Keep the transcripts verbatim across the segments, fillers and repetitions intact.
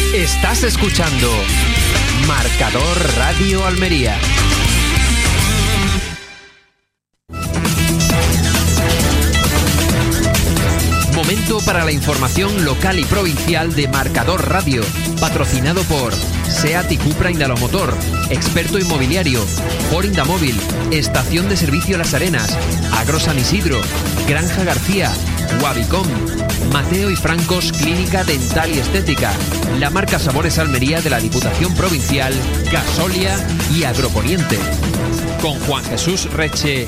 Estás escuchando Marcador Radio Almería. Momento para la información local y provincial de Marcador Radio, patrocinado por SEAT y Cupra Indalomotor, experto inmobiliario, Ford Indamóvil, Estación de Servicio Las Arenas, Agro San Isidro, Granja García, Wabicom, Mateo y Francos Clínica Dental y Estética, la marca Sabores Almería de la Diputación Provincial, Gasolia y Agroponiente. Con Juan Jesús Reche.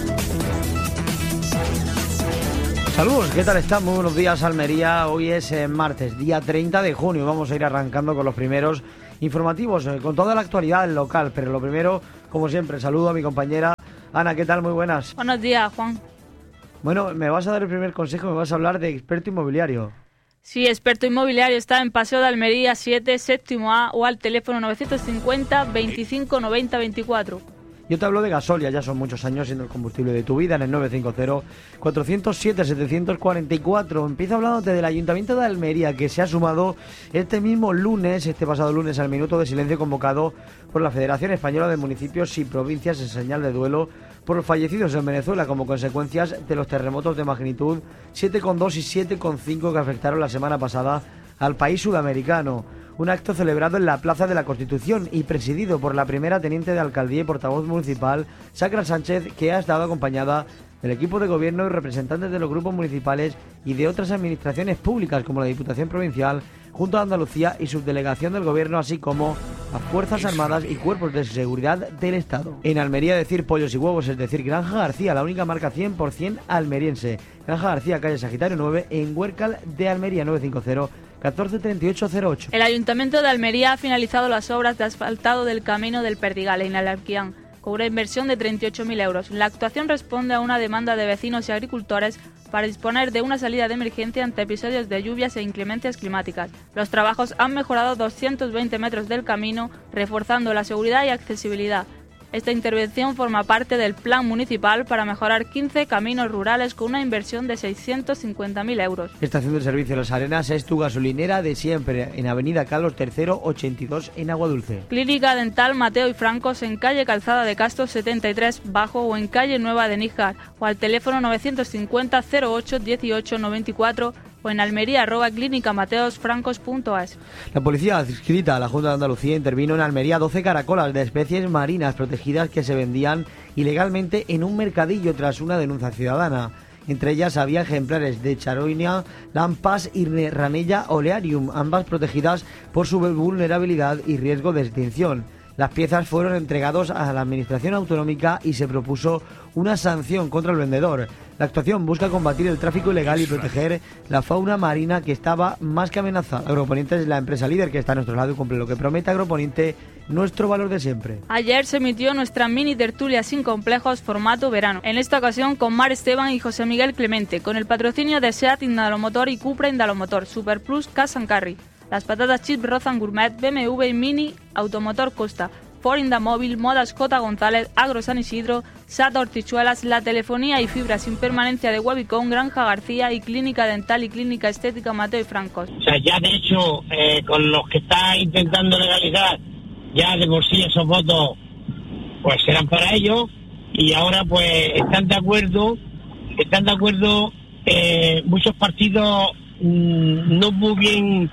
Saludos, ¿qué tal están? Muy buenos días, Almería. Hoy es eh, martes, día treinta de junio. Vamos a ir arrancando con los primeros informativos, eh, con toda la actualidad local. Pero lo primero, como siempre, saludo a mi compañera Ana. ¿Qué tal? Muy buenas. Buenos días, Juan. Bueno, me vas a dar el primer consejo, me vas a hablar de experto inmobiliario. Sí, experto inmobiliario está en Paseo de Almería siete, séptimo A, o al teléfono novecientos cincuenta, veinticinco, noventa, veinticuatro. Yo te hablo de Gasolia, ya son muchos años siendo el combustible de tu vida en el nueve cinco cero, cuatro cero siete, siete cuatro cuatro. Empiezo hablándote del Ayuntamiento de Almería, que se ha sumado este mismo lunes, este pasado lunes, al minuto de silencio convocado por la Federación Española de Municipios y Provincias en señal de duelo por los fallecidos en Venezuela como consecuencias de los terremotos de magnitud siete coma dos y siete coma cinco que afectaron la semana pasada al país sudamericano. Un acto celebrado en la Plaza de la Constitución y presidido por la primera teniente de alcaldía y portavoz municipal, Sacra Sánchez, que ha estado acompañada del equipo de gobierno y representantes de los grupos municipales y de otras administraciones públicas como la Diputación Provincial, Junta de Andalucía y Subdelegación del Gobierno, así como las Fuerzas Armadas y cuerpos de seguridad del Estado. En Almería decir pollos y huevos, es decir, Granja García, la única marca cien por ciento almeriense. Granja García, calle Sagitario nueve, en Huércal de Almería, nueve cinco cero, catorce treinta y ocho cero ocho. El Ayuntamiento de Almería ha finalizado las obras de asfaltado del camino del Perdigal en Alarquián, con una inversión de treinta y ocho mil euros. La actuación responde a una demanda de vecinos y agricultores para disponer de una salida de emergencia ante episodios de lluvias e inclemencias climáticas. Los trabajos han mejorado doscientos veinte metros del camino, reforzando la seguridad y accesibilidad. Esta intervención forma parte del plan municipal para mejorar quince caminos rurales con una inversión de seiscientos cincuenta mil euros. Estación de Servicio Las Arenas es tu gasolinera de siempre, en Avenida Carlos tercero, ochenta y dos, en Aguadulce. Clínica Dental Mateo y Francos en calle Calzada de Castro setenta y tres Bajo o en calle Nueva de Níjar, o al teléfono novecientos cincuenta, cero ocho, dieciocho, noventa y cuatro, o en almería arroba clínica mateos francos punto es. La policía adscrita a la Junta de Andalucía intervino en Almería doce caracolas de especies marinas protegidas que se vendían ilegalmente en un mercadillo tras una denuncia ciudadana. Entre ellas había ejemplares de Charoinia, Lampas y Ranella olearium, ambas protegidas por su vulnerabilidad y riesgo de extinción. Las piezas fueron entregados a la Administración Autonómica y se propuso una sanción contra el vendedor. La actuación busca combatir el tráfico ilegal y proteger la fauna marina que estaba más que amenazada. Agroponiente es la empresa líder que está a nuestro lado y cumple lo que promete. Agroponiente, nuestro valor de siempre. Ayer se emitió nuestra mini tertulia sin complejos formato verano. En esta ocasión con Mar Esteban y José Miguel Clemente, con el patrocinio de SEAT Indalomotor y Cupra Indalomotor, Super Plus, Cash and Carry. Las patatas Chips Rozan Gourmet, B M W Mini, Automotor Costa, Ford Indamóvil, Modas J. González, Agro San Isidro, S A T Hortichuelas, la telefonía y fibra sin permanencia de Wabicom, Granja García y Clínica Dental y Clínica Estética Mateo y Francos. O sea, ya de hecho, eh, con los que está intentando legalizar, ya de por sí esos votos pues serán para ellos, y ahora pues están de acuerdo, están de acuerdo eh, muchos partidos mmm, no muy bien,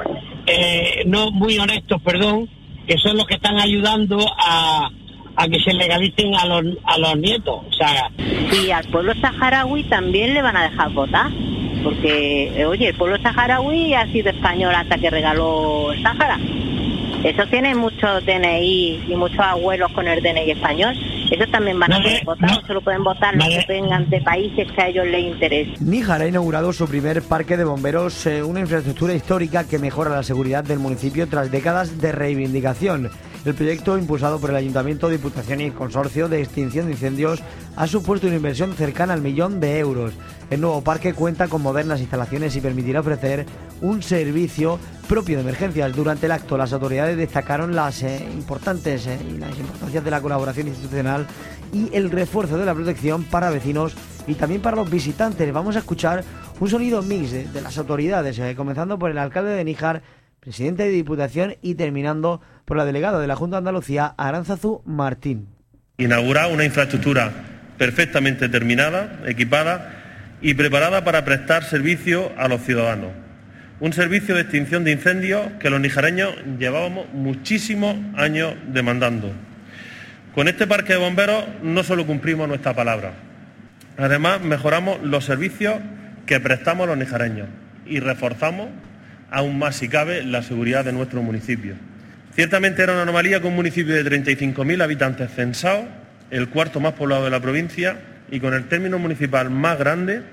eh, no muy honestos, perdón, que son los que están ayudando a, a que se legalicen a los, a los nietos. O sea, y al pueblo saharaui también le van a dejar votar, porque, oye, el pueblo saharaui ha sido español hasta que regaló el Sáhara. Eso tiene muchos D N I y muchos abuelos con el D N I español. Esos también van no a poder de, votar, no, solo pueden votar los que vengan de países que a ellos les interesen. Níjar ha inaugurado su primer parque de bomberos, eh, una infraestructura histórica que mejora la seguridad del municipio tras décadas de reivindicación. El proyecto, impulsado por el Ayuntamiento, Diputación y el Consorcio de Extinción de Incendios, ha supuesto una inversión cercana al millón de euros. El nuevo parque cuenta con modernas instalaciones y permitirá ofrecer un servicio propio de emergencias. Durante el acto, las autoridades destacaron las eh, importantes eh, y las importancias de la colaboración institucional y el refuerzo de la protección para vecinos y también para los visitantes. Vamos a escuchar un sonido mix de, de las autoridades, eh, comenzando por el alcalde de Níjar, presidente de Diputación, y terminando por la delegada de la Junta de Andalucía, Aránzazu Martín. Inaugurar una infraestructura perfectamente terminada, equipada y preparada para prestar servicio a los ciudadanos. Un servicio de extinción de incendios que los nijareños llevábamos muchísimos años demandando. Con este parque de bomberos no solo cumplimos nuestra palabra, además mejoramos los servicios que prestamos a los nijareños y reforzamos aún más, si cabe, la seguridad de nuestro municipio. Ciertamente era una anomalía que un municipio de treinta y cinco mil habitantes censados, el cuarto más poblado de la provincia y con el término municipal más grande,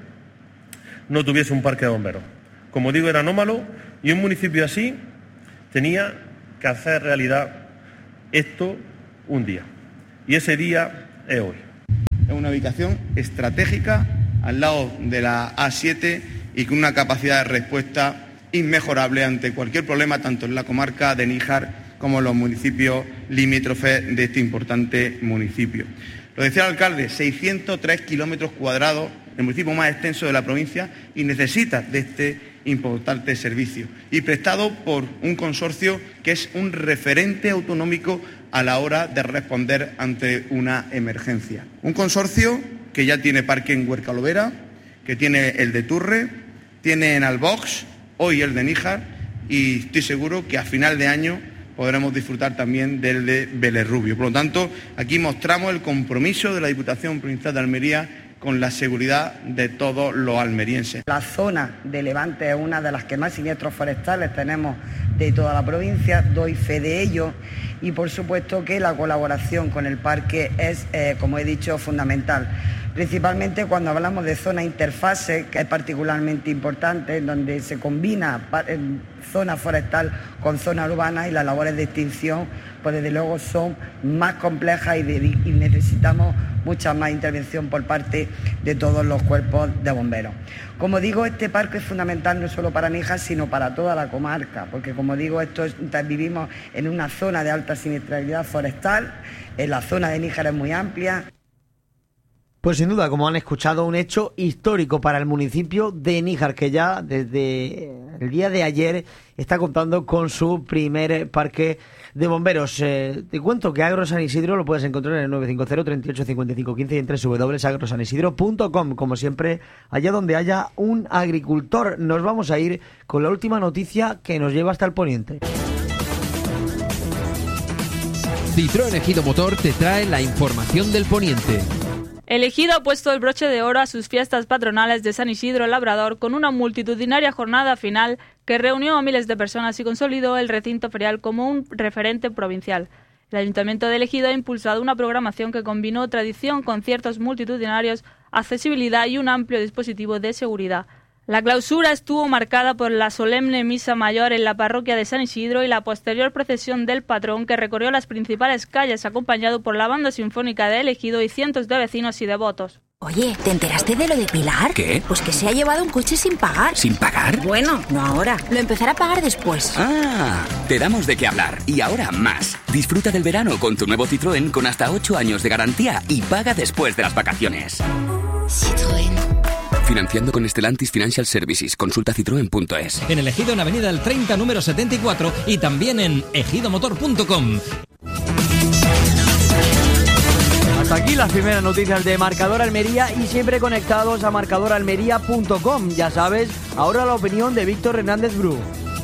no tuviese un parque de bomberos. Como digo, era anómalo y un municipio así tenía que hacer realidad esto un día. Y ese día es hoy. Es una ubicación estratégica al lado de la A siete y con una capacidad de respuesta inmejorable ante cualquier problema, tanto en la comarca de Níjar como en los municipios limítrofes de este importante municipio. Lo decía el alcalde, seiscientos tres kilómetros cuadrados, el municipio más extenso de la provincia, y necesita de este importante servicio, y prestado por un consorcio que es un referente autonómico a la hora de responder ante una emergencia. Un consorcio que ya tiene parque en Huercalovera, que tiene el de Turre, tiene en Albox, hoy el de Níjar, y estoy seguro que a final de año podremos disfrutar también del de Belerrubio. Por lo tanto, aquí mostramos el compromiso de la Diputación Provincial de Almería con la seguridad de todos los almerienses. La zona de Levante es una de las que más siniestros forestales tenemos de toda la provincia, doy fe de ello, y por supuesto que la colaboración con el parque es, eh, como he dicho, fundamental. Principalmente cuando hablamos de zona interfase, que es particularmente importante, en donde se combina zona forestal con zona urbana, y las labores de extinción, pues desde luego son más complejas y, de, y necesitamos mucha más intervención por parte de todos los cuerpos de bomberos. Como digo, este parque es fundamental no solo para Níjar, sino para toda la comarca, porque como digo, esto es, vivimos en una zona de alta siniestralidad forestal, en la zona de Níjar es muy amplia. Pues sin duda, como han escuchado, un hecho histórico para el municipio de Níjar, que ya desde el día de ayer está contando con su primer parque de bomberos. Eh, te cuento que Agro San Isidro lo puedes encontrar en el nueve cinco cero, treinta y ocho, cincuenta y cinco, quince y en doble u doble u doble u punto agro san isidro punto com. Como siempre, allá donde haya un agricultor. Nos vamos a ir con la última noticia que nos lleva hasta el poniente. Citroën Ejido Motor te trae la información del poniente. El Ejido ha puesto el broche de oro a sus fiestas patronales de San Isidro Labrador con una multitudinaria jornada final que reunió a miles de personas y consolidó el recinto ferial como un referente provincial. El Ayuntamiento del Ejido ha impulsado una programación que combinó tradición, conciertos multitudinarios, accesibilidad y un amplio dispositivo de seguridad. La clausura estuvo marcada por la solemne misa mayor en la parroquia de San Isidro y la posterior procesión del patrón que recorrió las principales calles acompañado por la banda sinfónica de El Ejido y cientos de vecinos y devotos. Oye, ¿te enteraste de lo de Pilar? ¿Qué? Pues que se ha llevado un coche sin pagar. ¿Sin pagar? Bueno, no ahora. Lo empezará a pagar después. Ah, te damos de qué hablar. Y ahora más. Disfruta del verano con tu nuevo Citroën con hasta ocho años de garantía y paga después de las vacaciones. Citroën. Financiando con Stellantis Financial Services. Consulta citroen punto es. En El Ejido, en Avenida El treinta, número setenta y cuatro, y también en ejido motor punto com. Hasta aquí las primeras noticias de Marcador Almería, y siempre conectados a marcador almería punto com. Ya sabes, ahora la opinión de Víctor Hernández Bru.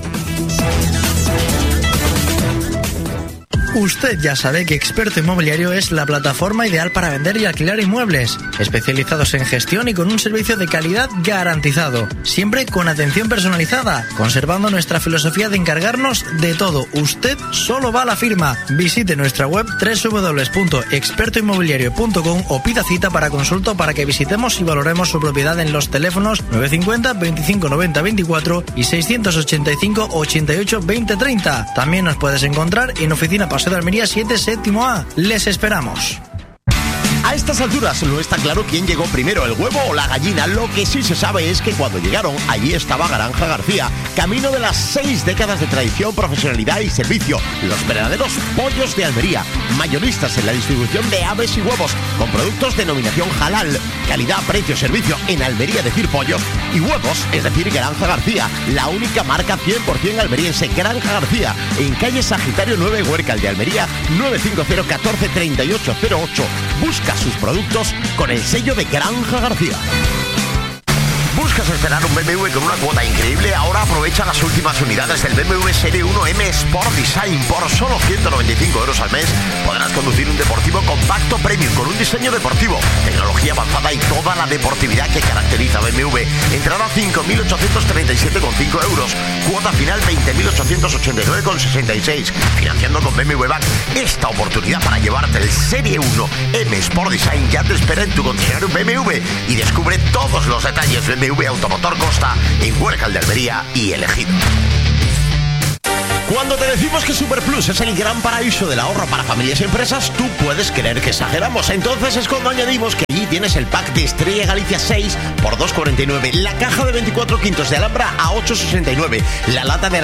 Usted ya sabe que Experto Inmobiliario es la plataforma ideal para vender y alquilar inmuebles, especializados en gestión y con un servicio de calidad garantizado, siempre con atención personalizada, conservando nuestra filosofía de encargarnos de todo. Usted solo va a la firma. Visite nuestra web doble u doble u doble u punto experto inmobiliario punto com o pida cita para consulta para que visitemos y valoremos su propiedad en los teléfonos nueve cinco cero, veinticinco noventa, veinticuatro y seiscientos ochenta y cinco, ochenta y ocho, veinte, treinta. También nos puedes encontrar en Oficina Paseo de Almería siete, séptimo A. Les esperamos. A estas alturas no está claro quién llegó primero, el huevo o la gallina. Lo que sí se sabe es que cuando llegaron, allí estaba Granja García, camino de las seis décadas de tradición, profesionalidad y servicio. Los verdaderos pollos de Almería, mayoristas en la distribución de aves y huevos, con productos denominación halal, calidad, precio, servicio. En Almería decir pollos y huevos, es decir, Granja García, la única marca cien por ciento almeriense. Granja García, en calle Sagitario nueve, Huércal de Almería, nueve cinco cero, uno cuatro, tres ocho cero ocho. Busca sus productos con el sello de Granja García. ¿Buscas estrenar un B M W con una cuota increíble? Ahora aprovecha las últimas unidades del B M W Serie uno M Sport Design. Por solo ciento noventa y cinco euros al mes podrás conducir un deportivo compacto premium con un diseño deportivo, tecnología avanzada y toda la deportividad que caracteriza a B M W. Entrada cinco mil ochocientos treinta y siete coma cinco euros. Cuota final veinte mil ochocientos ochenta y nueve coma sesenta y seis. Financiando con B M W Bank. Esta oportunidad para llevarte el Serie uno M Sport Design ya te espera en tu concesionario B M W y descubre todos los detalles. B M W Automotor Costa en Huércal de Almería y El Ejido. Cuando te decimos que Superplus es el gran paraíso del ahorro para familias y empresas, tú puedes creer que exageramos. Entonces es cuando añadimos que allí tienes el pack de Estrella Galicia seis por dos cuarenta y nueve, la caja de veinticuatro quintos de Alhambra a ocho sesenta y nueve, la lata de